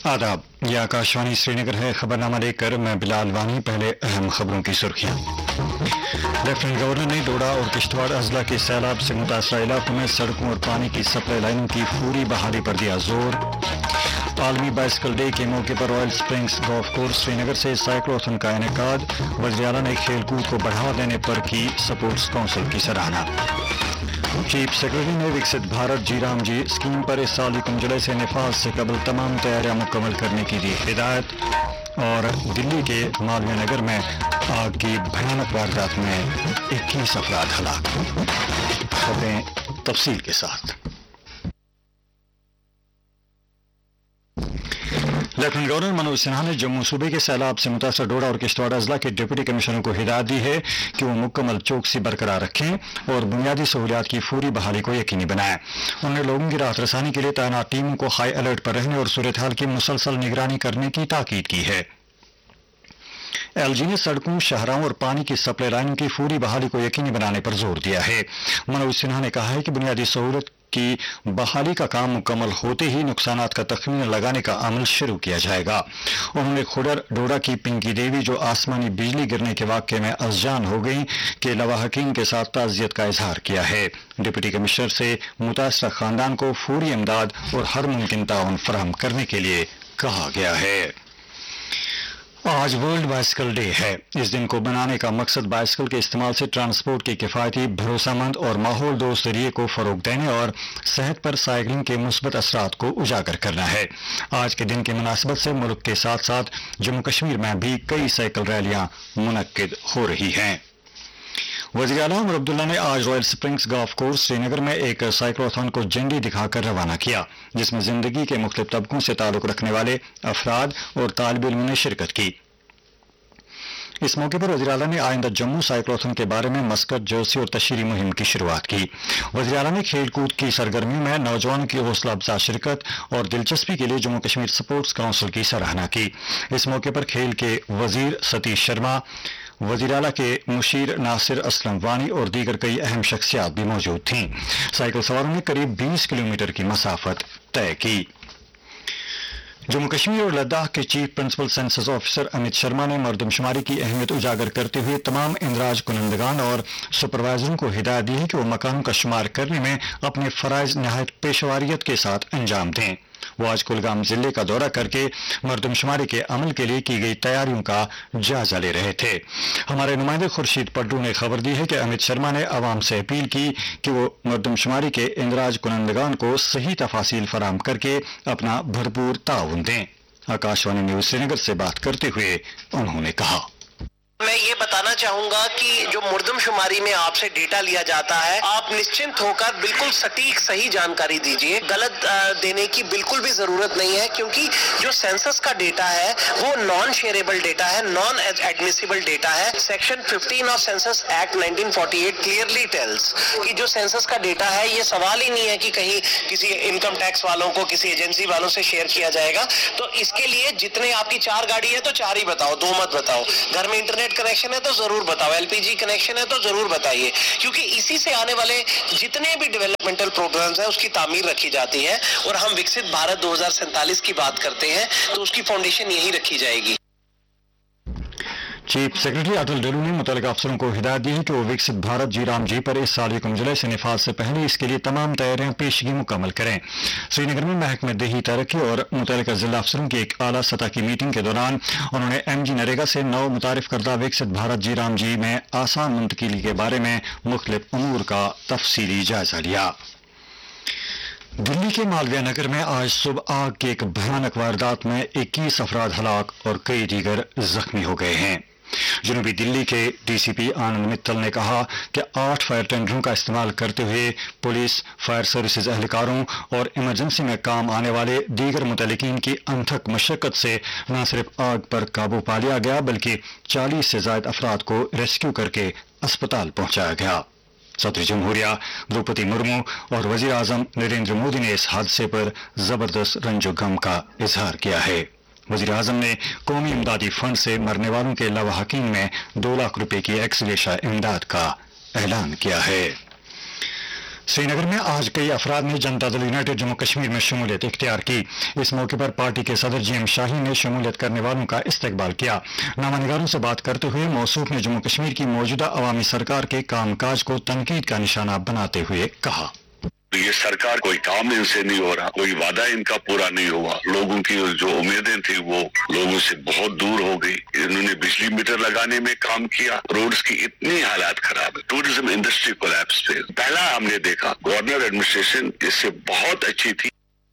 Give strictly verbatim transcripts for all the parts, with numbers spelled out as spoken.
आदाब, यह आकाशवाणी श्रीनगर है। खबरनामा लेकर मैं बिलाल वानी। पहले अहम खबरों की सुर्खियां। लेफ्टिनेंट गवर्नर ने डोडा और किश्तवाड़ अजला के सैलाब से मुतासरा इलाकों में सड़कों और पानी की सप्लाई लाइनों की फौरी बहाली पर दिया जोर। आलमी बाइसिकल डे के मौके पर royal springs golf course Srinagar से साइक्लोथन का इनेकाद। वज़ीर आला ने खेल कूद को बढ़ावा देने पर की स्पोर्ट्स काउंसिल की सराहना। चीफ सेक्रेटरी ने विकसित भारत जी राम जी स्कीम पर इस साल यकम जुलाई से नफाज से कबल तमाम तैयारियां मुकम्मल करने की दी हिदायत। और दिल्ली के मालवीय नगर में आग की भयानक वारदात में इक्कीस अफराद हलाक। खबरें तफसील के साथ। लेफ्टिनेंट गवर्नर मनोज सिन्हा ने जम्मू सूबे के सैलाब से मुतासर डोडा और किश्तवाड़ अजला के डिप्टी कमिश्नरों को हिदायत दी है कि वो मुकम्मल चौकसी बरकरार रखें और बुनियादी सहूलियात की फौरी बहाली को यकीनी बनाएं। उन्होंने लोगों की राहत रसानी के लिए तैनात टीमों को हाई अलर्ट पर रहने और सूरत हाल की मुसलसल निगरानी करने की ताकीद की है। एलजी ने सड़कों, शहरों और पानी की सप्लाई लाइनों की फौरी बहाली को यकीनी बनाने पर जोर दिया है। मनोज सिन्हा ने कहा है कि बुनियादी सहूलत की बहाली का काम मुकम्मल होते ही नुकसानात का तखमीना लगाने का अमल शुरू किया जाएगा। उन्होंने खुडर डोडा की पिंकी देवी जो आसमानी बिजली गिरने के वाक़े में अज़जान हो गई के लवाहकीन के साथ ताज़ियत का इजहार किया है। डिप्टी कमिश्नर से मुतासरा खानदान को फौरी इमदाद और हर मुमकिन ताउन फराहम करने के लिए कहा गया है। आज वर्ल्ड बाइसिकल डे है। इस दिन को बनाने का मकसद बाइसिकल के इस्तेमाल से ट्रांसपोर्ट के किफ़ायती, भरोसेमंद और माहौल दोस्त जरिए को फ़रोग़ देने और सेहत पर साइकिलिंग के मुस्बत असरात को उजागर करना है। आज के दिन की मुनासिबत से मुल्क के साथ साथ जम्मू कश्मीर में भी कई साइकिल रैलियां मुनक्किद हो रही हैं। वज़ीर आला उमर अब्दुल्ला ने आज royal springs golf course Srinagar में एक साइक्लोथॉन को झंडी दिखाकर रवाना किया, जिसमें जिंदगी के मुख्तलिफ तबकों से ताल्लुक रखने वाले अफराद और तालिब इल्म ने शिरकत की। इस मौके पर वज़ीर आला ने आइंदा जम्मू साइक्लोथन के बारे में मस्कत, जर्सी और तशहीरी मुहिम की शुरुआत की। वज़ीर आला ने खेल कूद की सरगर्मियों में नौजवानों की हौसला अफजा शिरकत और दिलचस्पी के लिए जम्मू कश्मीर स्पोर्ट्स काउंसिल की सराहना की। इस मौके पर खेल के वजीर सतीश शर्मा, वज़ीर आला के मुशीर नासिर असलम वानी और दीगर कई अहम शख्सियात भी मौजूद थीं। साइकिल सवारों ने करीब बीस किलोमीटर की मसाफत तय की। जम्मू कश्मीर और लद्दाख के chief principal census officer Amit Sharma ने मरदमशुमारी की अहमियत उजागर करते हुए तमाम इंदराज कुनंदगान और सुपरवाइजरों को हिदायत दी है कि वो मकानों का शुमार करने में अपने फराइज नहायत पेशवारियत के साथ अंजाम दें। वो आज कुलगाम जिले का दौरा करके मरदमशुमारी के अमल के लिए की गई तैयारियों का जायजा ले रहे थे। हमारे नुमाइंदे खुर्शीद पड्डू ने खबर दी है कि अमित शर्मा ने अवाम से अपील की कि वो मरदमशुमारी के इंदराज कुनंदगान को सही तफासील फराहम करके अपना भरपूर ताउन दें। आकाशवाणी न्यूज श्रीनगर से बात करते हुए उन्होंने कहा, मैं ये बताना चाहूंगा कि जो मुर्दमशुमारी में आपसे डेटा लिया जाता है, आप निश्चिंत होकर बिल्कुल सटीक सही जानकारी दीजिए। गलत देने की बिल्कुल भी जरूरत नहीं है, क्योंकि जो सेंसस का डेटा है वो नॉन शेयरेबल डेटा है, नॉन एडमिसिबल डेटा है। Section fifteen of census act nineteen forty eight clearly tales कि जो सेंसस का डेटा है, ये सवाल ही नहीं है कि कहीं किसी इनकम टैक्स वालों को, किसी एजेंसी वालों से शेयर किया जाएगा। तो इसके लिए जितने आपकी चार गाड़ी है तो चार ही बताओ, दो मत बताओ। घर में इंटरनेट कनेक्शन है तो जरूर बताओ, एलपीजी कनेक्शन है तो जरूर बताइए, क्योंकि इसी से आने वाले जितने भी डेवलपमेंटल प्रोग्राम्स हैं उसकी तामीर रखी जाती है। और हम विकसित भारत दो हज़ार सैंतालीस की बात करते हैं तो उसकी फाउंडेशन यही रखी जाएगी। चीफ सेक्रेटरी अटल डल्लू ने मुतल्लिका अफसरों को हिदायत दी है कि वो विकसित भारत जी राम जी पर इस साल यकम जुलाई से नफाज से पहले इसके लिए तमाम तैयारियां पेशगी मुकम्मल करें। श्रीनगर में महकमे देही तरक्की और मुतल्लिका जिला अफसरों की एक आला सतह की मीटिंग के दौरान उन्होंने एम जी नरेगा से नौ मुतारिफ करदा विकसित भारत जी राम जी में आसान मुंतकिली के बारे में मुख्तलिफ उमूर का तफसीली जायजा लिया। दिल्ली के मालवीय नगर में आज सुबह आग की एक भयानक वारदात में इक्कीस अफराद हलाक और कई दीगर जख्मी हो गए हैं। जनूबी दिल्ली के डीसीपी आनंद मित्तल ने कहा कि आठ फायर टेंडरों का इस्तेमाल करते हुए पुलिस, फायर सर्विसेज एहलकारों और इमरजेंसी में काम आने वाले दीगर मुतल्लिकीन की अनथक मशक्कत से न सिर्फ आग पर काबू पा लिया गया, बल्कि चालीस से ज्यादा अफराद को रेस्क्यू करके अस्पताल पहुंचाया गया। सदर जमहूरिया द्रौपदी मुर्मू और वजीर आजम नरेंद्र मोदी ने इस हादसे पर जबरदस्त रंजो गम का इजहार किया है। वजीर आजम ने कौमी इमदादी फंड से मरने वालों के लवाहकीन में दो लाख रुपए की एक्स ग्रेशिया इमदाद का ऐलान किया है। श्री नगर में आज कई अफराद ने जनता दल यूनाइटेड जम्मू कश्मीर में शमूलियत इख्तियार की। इस मौके पर पार्टी के सदर जी एम शाहीन ने शमूलियत करने वालों का इस्तकबाल किया। नामानिगारों से बात करते हुए मौसूफ ने जम्मू कश्मीर की मौजूदा अवामी सरकार के कामकाज को तनकीद का निशाना बनाते हुए कहा, ये सरकार कोई काम इनसे नहीं हो रहा, कोई वादा इनका पूरा नहीं हुआ, लोगों की जो उम्मीदें थी वो लोगों से बहुत दूर हो गई। इन्होंने बिजली मीटर लगाने में काम किया, रोड्स की इतनी हालात खराब है, टूरिज्म इंडस्ट्री कोलैप्स पे पहला हमने देखा। गवर्नर एडमिनिस्ट्रेशन इससे बहुत अच्छी थी।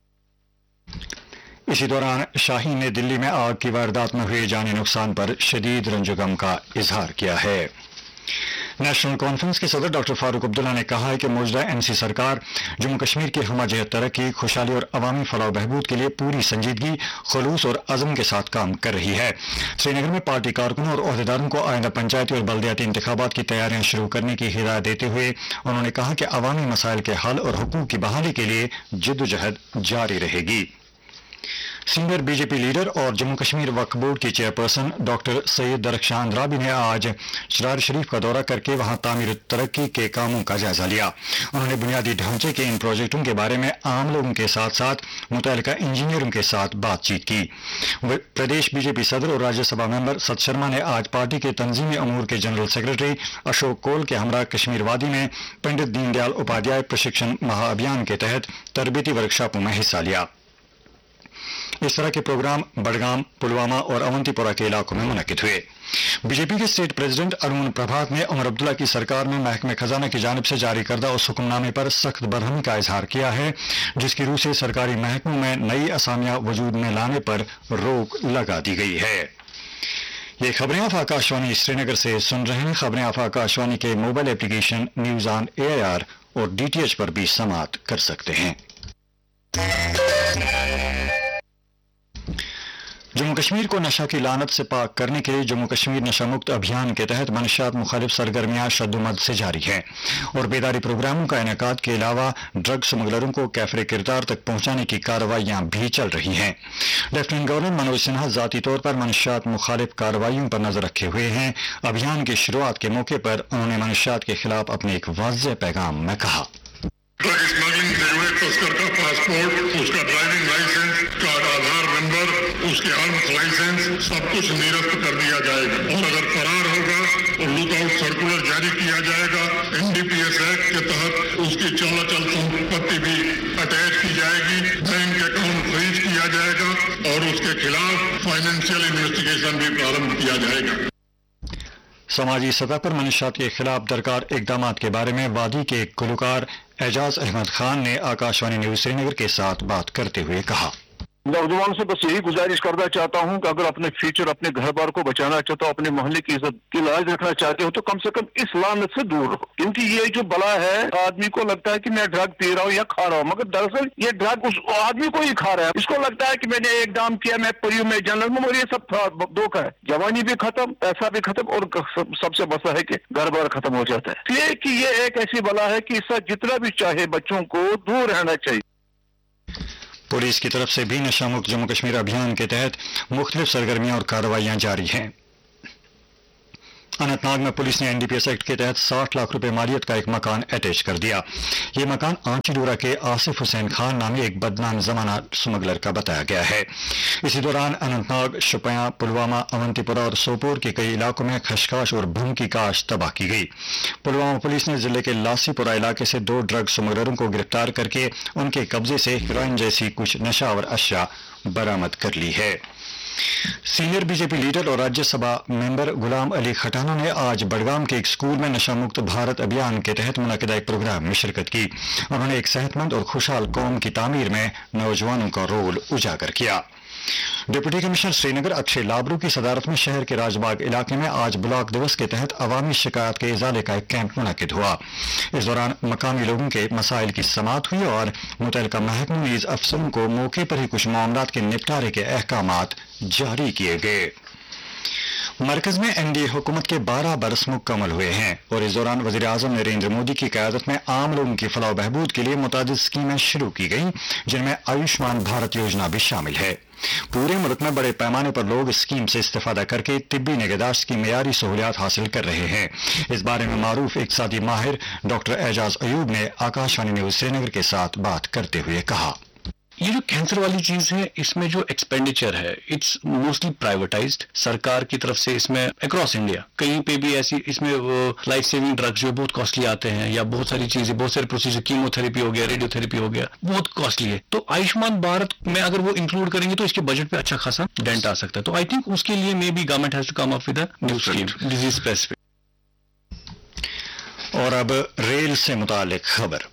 इसी दौरान शाहीन ने दिल्ली में आग की वारदात में हुए जानी नुकसान पर शदीद रंजो-गम का इजहार किया है। नेशनल कॉन्फ्रेंस के सदर डॉक्टर फारूक अब्दुल्ला ने कहा है कि मौजूदा एनसी सरकार जम्मू कश्मीर की हमाजहत तरक्की, खुशहाली और अवामी फलाह बहबूद के लिए पूरी संजीदगी, खुलूस और अज़म के साथ काम कर रही है। श्रीनगर में पार्टी कारकुनों और अहदेदारों को आइंदा पंचायती और बल्दियाती इंतखाबात की तैयारियां शुरू करने की हिदायत देते हुए उन्होंने कहा कि अवामी मसाइल के हल और हुकूक की बहाली के लिए जिद्दोजहद जारी रहेगी। सीनियर बीजेपी लीडर और जम्मू कश्मीर वक्फ बोर्ड की चेयरपर्सन डॉक्टर सैयद दरख्शान राबी ने आज शरार शरीफ का दौरा करके वहां तामीर तरक्की के कामों का जायजा लिया। उन्होंने बुनियादी ढांचे के इन प्रोजेक्टों के बारे में आम लोगों के साथ साथ मुतल्लिका इंजीनियरों के साथ बातचीत की। प्रदेश बीजेपी सदर और राज्यसभा मेंबर सत शर्मा ने आज पार्टी के तंजीमी अमूर के जनरल सेक्रेटरी अशोक कोल के हमरा कश्मीर वादी में पंडित दीनदयाल उपाध्याय प्रशिक्षण महाअभियान के तहत तरबीती वर्कशॉपों में हिस्सा लिया। इस तरह के प्रोग्राम बडगाम, पुलवामा और अवंतीपुरा के इलाकों में मुनक्किद हुए। बीजेपी के स्टेट प्रेसिडेंट अरुण प्रभात ने उमर अब्दुल्ला की सरकार में महकमे खजाना की जानिब से जारी करदा उस हुक्मनामे पर सख्त बरहमी का इजहार किया है जिसकी रूह से सरकारी महकमों में नई असामियां वजूद में लाने पर रोक लगा दी गई है। ये खबरें आप आकाशवाणी श्रीनगर से सुन रहे हैं। खबरें आप आकाशवाणी के mobile application news on AIR और डीटीएच पर भी समाअत कर सकते हैं। जम्मू कश्मीर को नशा की लानत से पाक करने के लिए जम्मू कश्मीर नशा मुक्त अभियान के तहत मनशियात मुखालिफ सरगर्मियां शद्दुमद से जारी हैं और बेदारी प्रोग्रामों का इनेकाद के अलावा ड्रग स्मगलरों को कैफरे किरदार तक पहुंचाने की कार्रवाइयां भी चल रही हैं। लेफ्टिनेंट गवर्नर मनोज सिन्हा जाती तौर पर मनशियात मुखालिफ कार्रवाइयों पर नजर रखे हुए हैं। अभियान की शुरुआत के मौके पर उन्होंने मनशियात के खिलाफ अपने एक वाज़ेह पैगाम में कहा, ड्रग स्मगलिंग से जुड़े तस्कर का पासपोर्ट, उसका ड्राइविंग लाइसेंस, का आधार नंबर, उसके आर्म्स लाइसेंस सब कुछ निरस्त कर दिया जाएगा और अगर फरार होगा तो लुकआउट सर्कुलर जारी किया जाएगा। एनडीपीएस एक्ट के तहत उसकी चलाचल संपत्ति भी अटैच की जाएगी, बैंक अकाउंट फ्रीज किया जाएगा और उसके खिलाफ फाइनेंशियल इन्वेस्टिगेशन भी प्रारंभ किया जाएगा। समाजी सतह पर मनशियात के खिलाफ दरकार इकदाम के बारे में वादी के गुलकार एजाज अहमद खान ने आकाशवाणी न्यूज श्रीनगर के साथ बात करते हुए कहा, नौजवान से बस यही गुजारिश करना चाहता हूं कि अगर अपने फ्यूचर, अपने घर बार को बचाना चाहते हो, अपने मोहल्ले की इज्जत की लाज रखना चाहते हो तो कम से कम इस लानत से दूर रहो। क्योंकि ये जो बला है, आदमी को लगता है कि मैं ड्रग पी रहा हूँ या खा रहा हूँ, मगर दरअसल ये ड्रग उस आदमी को ही खा रहा है। इसको लगता है कि मैंने एकदम किया, मैं परियों में जनरल में, और ये सब धोखा है। जवानी भी खत्म, पैसा भी खत्म और सबसे बसा है कि घर बार खत्म हो जाता है। ये कि ये एक ऐसी बला है कि इससे जितना भी चाहे बच्चों को दूर रहना चाहिए। पुलिस की तरफ से भी नशा मुक्त जम्मू कश्मीर अभियान के तहत मुख्तलिफ सरगर्मियां और कार्रवाइयां जारी हैं। अनंतनाग में पुलिस ने एनडीपीएस एक्ट के तहत साठ लाख रुपए मालियत का एक मकान अटैच कर दिया। ये मकान आंचीडोरा के आसिफ हुसैन खान नामी एक बदनाम जमाना स्मगलर का बताया गया है। इसी दौरान अनंतनाग, शोपियां, पुलवामा, अवंतीपुरा और सोपोर के कई इलाकों में खशखाश और भूम की काश तबाह की गई। पुलवामा पुलिस ने जिले के लासीपुरा इलाके से दो ड्रग स्मगलरों को गिरफ्तार करके उनके कब्जे से हेरोइन जैसी कुछ नशावर अशिया बरामद कर ली है। सीनियर बीजेपी लीडर और राज्यसभा मेंबर गुलाम अली खटाना ने आज बडगाम के एक स्कूल में नशा मुक्त भारत अभियान के तहत मुनक्किदा एक प्रोग्राम में शिरकत की। उन्होंने एक सेहतमंद और खुशहाल कौम की तामीर में नौजवानों का रोल उजागर किया। डिप्टी कमिश्नर श्रीनगर अक्षय लाबरू की सदारत में शहर के राजबाग इलाके में आज ब्लॉक दिवस के तहत अवामी शिकायत के इजाले का एक कैंप मुनक्किद हुआ। इस दौरान मकामी लोगों के मसाइल की समाअत हुई और मुतल्लिका महकमा नीज अफसरों को मौके पर ही कुछ मामलात के निपटारे के अहकामात जारी किए गए। مرکز میں این ڈی اے حکومت کے بارہ برس مکمل ہوئے ہیں اور اس دوران وزیر اعظم نریندر مودی کی قیادت میں عام لوگوں کی فلاح و بہبود کے لیے متعدد اسکیمیں شروع کی گئیں، جن میں آیوشمان بھارت یوجنا بھی شامل ہے۔ پورے ملک میں بڑے پیمانے پر لوگ اسکیم سے استفادہ کر کے طبی نگہداشت کی معیاری سہولیات حاصل کر رہے ہیں۔ اس بارے میں معروف اقتصادی ماہر ڈاکٹر اعجاز ایوب نے آکاش وانی نیوز سری نگر کے ساتھ بات کرتے ہوئے کہا، یہ جو کینسر والی چیز ہے، اس میں جو ایکسپینڈیچر ہے اٹس موسٹلی پرائیویٹائزڈ، سرکار کی طرف سے اس میں اکراس انڈیا کہیں پہ بھی ایسی اس میں لائف سیونگ ڈرگز جو بہت کاسٹلی آتے ہیں، یا بہت ساری چیزیں، بہت سارے پروسیجر، کیمو تھراپی ہو گیا، ریڈیو تھراپی ہو گیا، بہت کاسٹلی ہے۔ تو آیوشمان بھارت میں اگر وہ انکلوڈ کریں گے تو اس کے بجٹ پہ اچھا خاصا ڈینٹ آ سکتا ہے۔ تو آئی تھنک اس کے لیے may be government has to come up with a new scheme disease specific. اور اب ریل سے متعلق خبر۔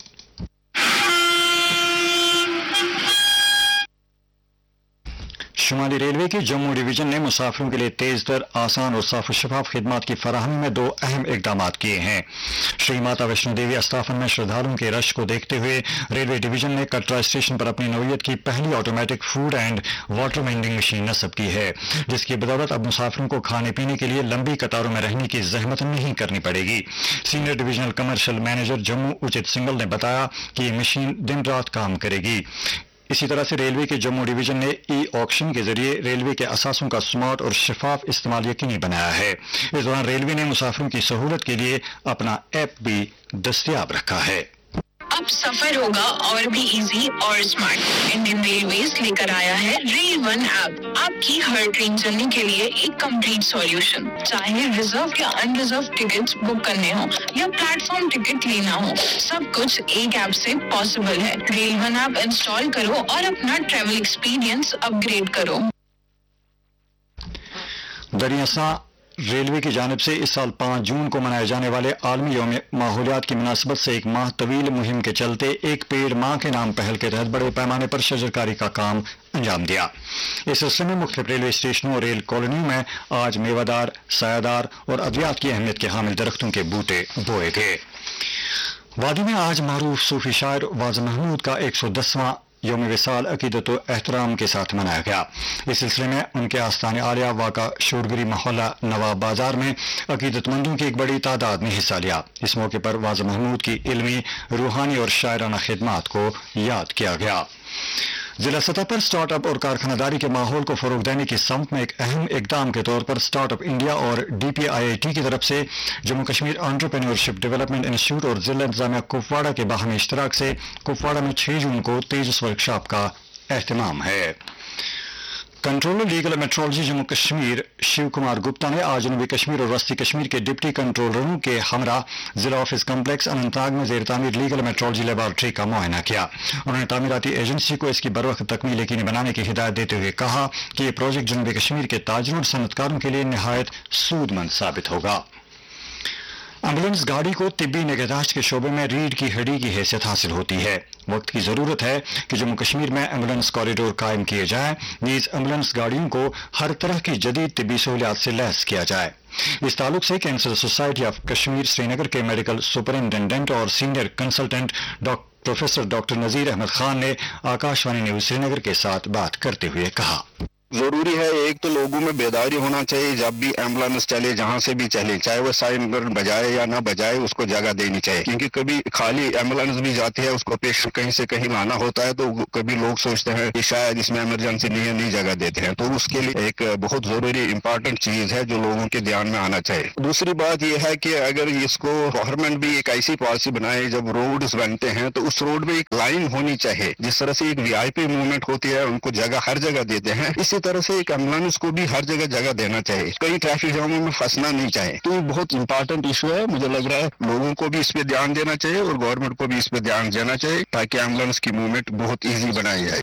شمالی ریلوے کی جموں ڈویژن نے مسافروں کے لیے تیز تر، آسان اور صاف و شفاف خدمات کی فراہمی میں دو اہم اقدامات کیے ہیں۔ شری ماتا ویشنو دیوی استھاپن میں شردھالوں کے رش کو دیکھتے ہوئے ریلوے ڈویژن نے کٹرا اسٹیشن پر اپنی نوعیت کی پہلی automatic food and water vending machine نصب کی ہے، جس کی بدولت اب مسافروں کو کھانے پینے کے لیے لمبی قطاروں میں رہنے کی زحمت نہیں کرنی پڑے گی۔ Senior divisional commercial manager Jammu اچت single نے بتایا کہ یہ مشین دن رات کام کرے گی۔ اسی طرح سے ریلوے کے جموں ڈویژن نے ای آکشن کے ذریعے ریلوے کے اثاثوں کا سمارٹ اور شفاف استعمال یقینی بنایا ہے۔ اس دوران ریلوے نے مسافروں کی سہولت کے لیے اپنا ایپ بھی دستیاب رکھا ہے۔ اب سفر ہوگا اور بھی ایزی اور اسمارٹ۔ انڈین ریلویز لے کر آیا ہے ریل ون ایپ، آپ کی ہر ٹرین جرنی کے لیے ایک کمپلیٹ سولوشن۔ چاہے ریزرو یا ان ریزرو ٹکٹس بک کرنے ہوں یا پلیٹ فارم ٹکٹ لینا ہو، سب کچھ ایک ایپ سے پاسبل ہے۔ ریل ون ایپ انسٹال کرو اور اپنا ٹریول ایکسپیرینس اپ گریڈ کرو۔ دریاسا ریلوے کی جانب سے اس سال پانچ جون کو منائے جانے والے عالمی یوم ماحولیات کی مناسبت سے ایک ماہ طویل مہم کے چلتے ایک پیڑ ماں کے نام پہل کے تحت بڑے پیمانے پر شجرکاری کا کام انجام دیا۔ اس سلسلے میں مختلف ریلوے اسٹیشنوں اور ریل کالونیوں میں آج میوہ دار، سایہ دار اور ادویات کی اہمیت کے حامل درختوں کے بوٹے بوئے گئے۔ وادی میں آج معروف صوفی شاعر واز محمود کا ایک سو دسواں یوم وصال عقیدت و احترام کے ساتھ منایا گیا۔ اس سلسلے میں ان کے آستان عالیہ واقع شورگری محلہ نواب بازار میں عقیدت مندوں کی ایک بڑی تعداد نے حصہ لیا۔ اس موقع پر واز محمود کی علمی، روحانی اور شاعرانہ خدمات کو یاد کیا گیا۔ ضلع سطح پر سٹارٹ اپ اور کارخانہ داری کے ماحول کو فروغ دینے کی سمت میں ایک اہم اقدام کے طور پر سٹارٹ اپ انڈیا اور D P I I T کی طرف سے Jammu Kashmir entrepreneurship development institute اور ضلع انتظامیہ کپواڑہ کے باہمی اشتراک سے کپواڑہ میں چھ جون کو تیجس ورکشاپ کا اہتمام ہے۔ Controller legal meteorology Jammu Kashmir Shiv Kumar Gupta نے آج جنوبی کشمیر اور وسطی کشمیر کے ڈپٹی کنٹرولروں کے ہمراہ ضلع آفس کمپلیکس اننت ناگ میں زیر تعمیر لیگل میٹرولوجی لیبارٹری کا معائنہ کیا۔ انہوں نے تعمیراتی ایجنسی کو اس کی بروقت تکمیل یقینی بنانے کی ہدایت دیتے ہوئے کہا کہ یہ پروجیکٹ جنوبی کشمیر کے تاجروں اور صنعت کاروں کے لیے نہایت سود مند ثابت ہوگا۔ ایمبولینس گاڑی کو طبی نگہداشت کے شعبے میں ریڑھ کی ہڈی کی حیثیت حاصل ہوتی ہے۔ وقت کی ضرورت ہے کہ جموں کشمیر میں ایمبولینس کوریڈور قائم کیے جائیں، نیز ایمبولینس گاڑیوں کو ہر طرح کی جدید طبی سہولیات سے لیس کیا جائے۔ اس تعلق سے کینسر سوسائٹی آف کشمیر سری نگر کے میڈیکل سپرنٹینڈنٹ اور senior consultant professor doctor Nazir Ahmad Khan نے آکاش وانی نیوز سری نگر کے ساتھ بات کرتے ہوئے کہا، ضروری ہے ایک تو لوگوں میں بیداری ہونا چاہیے، جب بھی ایمبولینس چلے جہاں سے بھی چلے، چاہے وہ سائن بجائے یا نہ بجائے، اس کو جگہ دینی چاہیے، کیونکہ کبھی خالی ایمبولینس بھی جاتی ہے، اس کو پیشنٹ کہیں سے کہیں لانا ہوتا ہے، تو کبھی لوگ سوچتے ہیں کہ شاید اس میں ایمرجنسی نہیں ہے، نہیں جگہ دیتے ہیں، تو اس کے لیے ایک بہت ضروری امپارٹنٹ چیز ہے جو لوگوں کے دھیان میں آنا چاہیے۔ دوسری بات یہ ہے کہ اگر اس کو گورنمنٹ بھی ایک ایسی پالیسی بنائے، جب روڈز بنتے ہیں تو اس روڈ میں ایک لائن ہونی چاہیے، جس طرح سے ایک وی آئی پی موومنٹ ہوتی ہے، ان کو جگہ ہر جگہ دیتے ہیں، اسی طرح سے ایک ایمبولینس کو بھی ہر جگہ جگہ دینا چاہیے، کئی ٹریفک جاموں میں پھنسنا نہیں چاہیے۔ تو یہ بہت امپارٹنٹ ایشو ہے، مجھے لگ رہا ہے لوگوں کو بھی اس پہ دھیان دینا چاہیے اور گورنمنٹ کو بھی اس پہ دھیان دینا چاہیے تاکہ ایمبولینس کی موومنٹ بہت ایزی بنائی جائے۔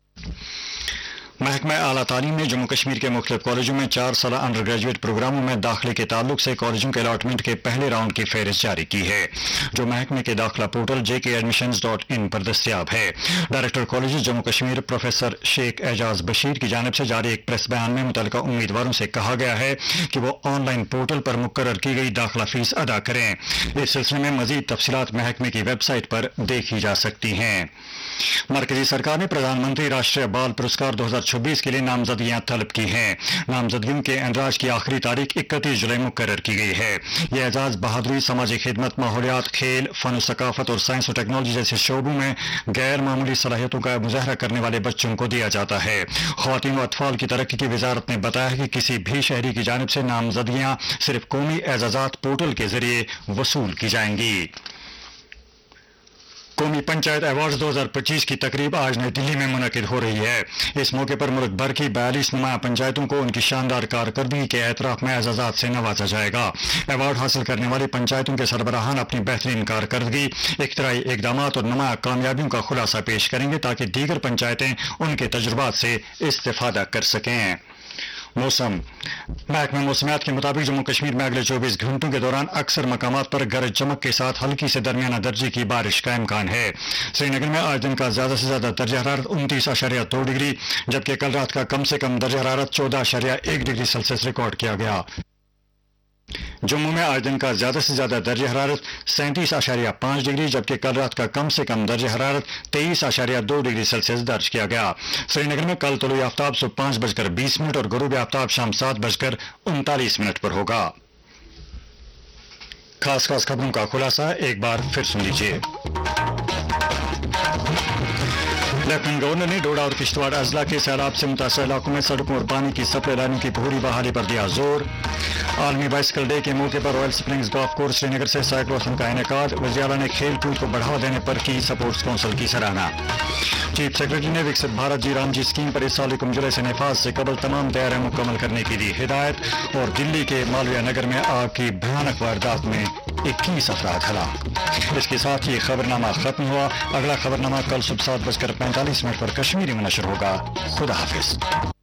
محکمہ اعلیٰ تعلیم نے جموں کشمیر کے مختلف کالجوں میں چار سالہ انڈر گریجویٹ پروگراموں میں داخلے کے تعلق سے کالجوں کے الاٹمنٹ کے پہلے راؤنڈ کی فہرست جاری کی ہے، جو محکمے کے داخلہ پورٹل جے کے ایڈمیشنز ڈاٹ ان پر دستیاب ہے۔ Director colleges Jammu Kashmir professor شیخ اعجاز بشیر کی جانب سے جاری ایک پریس بیان میں متعلقہ امیدواروں سے کہا گیا ہے کہ وہ آن لائن پورٹل پر مقرر کی گئی داخلہ فیس ادا کریں۔ اس سلسلے میں مزید تفصیلات محکمے کی ویب سائٹ پر دیکھی جا سکتی ہیں۔ مرکزی سرکار نے پردھان منتری راشٹریہ بال پرسکار دو ہزار छब्बीस के लिए नामजदगियां तलब की हैं। नामजदगियों के इंदराज की आखिरी तारीख इकतीस जुलाई मुकर्रर की गई है। यह एजाज बहादुरी, समाजी खिदमत, माहौलियात, खेल, फन, सकाफत और साइंस और टेक्नोलॉजी जैसे शोबों में गैर मामूली सलाहियतों का मुजाहरा करने वाले बच्चों को दिया जाता है। ख्वातीन व अतफाल की तरक्की की वजारत ने बताया है कि किसी भी शहरी की जानिब से नामजदगियां सिर्फ कौमी एजाजात पोर्टल के जरिए वसूल की जाएंगी। कौमी पंचायत अवार्ड दो हज़ार पच्चीस की तकरीब आज नई दिल्ली में मुनक्किद हो रही है। इस मौके पर मुल्क भर की बयालीस नुमाया पंचायतों को उनकी शानदार कारकर्दगी के एतराफ में एजाजात से नवाजा जाएगा। अवार्ड हासिल करने वाली पंचायतों के सरबराहान अपनी बेहतरीन कारकर्दगी, इख्तराई इकदामात और नुमाया कामयाबियों का खुलासा पेश करेंगे ताकि दीगर पंचायतें उनके तजुर्बात से इस्तेफादा कर सकें। मौसम महकमा मौसमियात के मुताबिक जम्मू कश्मीर में अगले चौबीस घंटों के दौरान अक्सर मकामात पर गरज चमक के साथ हल्की से दरमियाना दर्जे की बारिश का इम्कान है। श्रीनगर में आज दिन का ज्यादा से ज्यादा दर्जा हरारत उनतीस आशारिया दो डिग्री जबकि कल रात का कम से कम दर्जा हरारत चौदह आशारिया एक डिग्री सेल्सियस रिकॉर्ड किया गया। जम्मू में आज दिन का ज्यादा से ज्यादा दर्जा हरारत सैंतीस आशारिया पाँच डिग्री जबकि कल रात का कम से कम दर्जा हरारत तेईस आशारिया दो डिग्री सेल्सियस दर्ज किया गया। श्रीनगर में कल तुलुए आफ्ताब सुबह पाँच बजकर बीस मिनट और गुरूब आफ्ताब शाम सात बजकर उनतालीस मिनट पर होगा। खास खास खबरों का खुलासा एक बार फिर सुन लीजिए। लेफ्टिनेंट गवर्नर ने डोडा और किश्तवाड़ अजला के सैलाब से मुतासर इलाकों में सड़कों और पानी की सप्लाई लाइनों की पूरी बहाली पर दिया जोर। आलमी बाइसिकल डे के मौके पर royal springs golf course Srinagar से साइक्लोथन का इनेकाद। वज़ीर आला ने खेल कूद को बढ़ावा देने पर की स्पोर्ट्स काउंसिल की सराहना। चीफ सेक्रेटरी ने विकसित भारत जी राम जी स्कीम पर इस साल एकम जुलाई से नफाज से कबल तमाम तैयारियां मुकम्मल करने की दी हिदायत। और दिल्ली के मालवीय नगर में आग की भयानक वारदात में इक्कीस अफराद हलाक। इसके साथ ही खबरनामा खत्म हुआ। अगला खबरनामा कल सुबह सात बजकर पैंतालीस मिनट पर कश्मीरी में नशर होगा। खुदा हाफिज।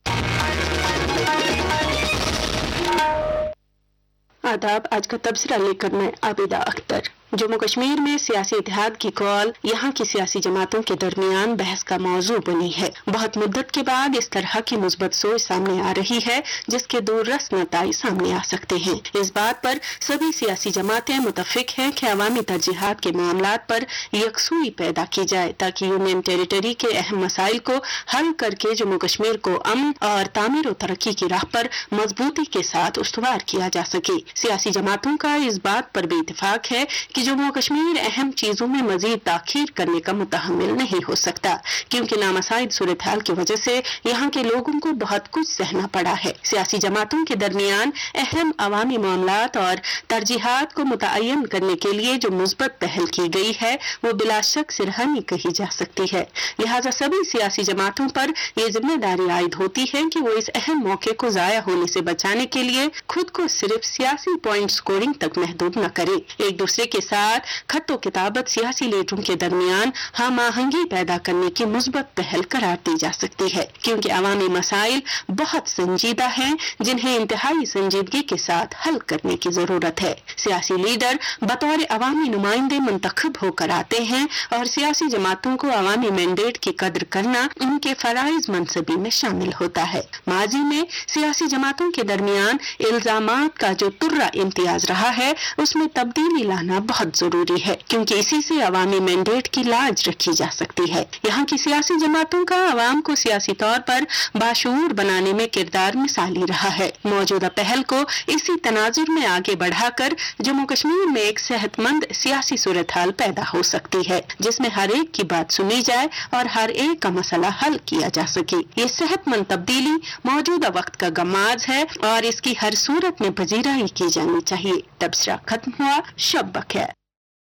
आदाब। आज का तबसरा लेकर मैं आबिदा अख्तर। जम्मू कश्मीर में सियासी इत्तेहाद की कॉल यहाँ की सियासी जमातों के दरमियान बहस का मौजू बनी है। बहुत मुद्दत के बाद इस तरह की मुस्बत सोच सामने आ रही है जिसके दूररस नताइज सामने आ सकते हैं। इस बात पर सभी सियासी जमातें मुतफिक हैं कि अवामी तरजीहात के मामलात पर यकसुई पैदा की जाए ताकि यूनियन टेरिटरी के अहम मसाइल को हल करके जम्मू कश्मीर को अमन और तामीर और तरक्की की राह पर मजबूती के साथ उस्तवार किया जा सके। सियासी जमातों का इस बात पर भी इत्तेफाक है कि जम्मू कश्मीर अहम चीजों में मजीद ताखीर करने का मुतहम्मिल नहीं हो सकता क्योंकि नामसाइद सूरत हाल की वजह से यहाँ के लोगों को बहुत कुछ सहना पड़ा है। सियासी जमातों के दरमियान अहम अवामी मामलात और तरजीहात को मुतय्यन करने के लिए जो मुस्बत पहल की गई है वो बिलाशक सिरहानी कही जा सकती है। लिहाजा सभी सियासी जमातों पर ये जिम्मेदारी आयद होती है कि वो इस अहम मौके को जाया होने से बचाने के लिए खुद को सिर्फ सियासी पॉइंट स्कोरिंग तक महदूद न करे। एक दूसरे के साथ खत्तो किताबत सियासी लीडरों के दरमियान हम आहंगी पैदा करने की मुस्बत पहल करार दी जा सकती है क्योंकि अवामी मसाइल बहुत संजीदा हैं जिन्हें इंतहाई संजीदगी के साथ हल करने की जरूरत है। सियासी लीडर बतौर अवामी नुमाइंदे मुंतखब होकर आते हैं और सियासी जमातों को अवामी मैंडेट की कदर करना उनके फराइज मनसबी में शामिल होता है। माजी में सियासी जमातों के दरमियान इल्जामात का जो तुर्रा इम्तियाज रहा है उसमें तब्दीली लाना बहुत जरूरी है क्योंकि इसी से अवामी मैंडेट की लाज रखी जा सकती है। यहाँ की सियासी जमातों का अवाम को सियासी तौर पर बाशऊर बनाने में किरदार मिसाली रहा है। मौजूदा पहल को इसी तनाजुर में आगे बढ़ाकर जम्मू कश्मीर में एक सेहतमंद सियासी सूरत हाल पैदा हो सकती है जिसमें हर एक की बात सुनी जाए और हर एक का मसला हल किया जा सके। ये सेहतमंद तब्दीली मौजूदा वक्त का गमाज है और इसकी हर सूरत में पजीराई की जानी चाहिए। तबसरा खत्म हुआ। शब बखैर।